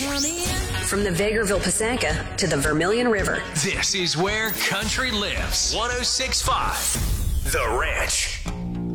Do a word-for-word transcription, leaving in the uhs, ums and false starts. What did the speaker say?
From the Vegreville Pasanka to the Vermilion River. This is where country lives. one oh six point five The Ranch.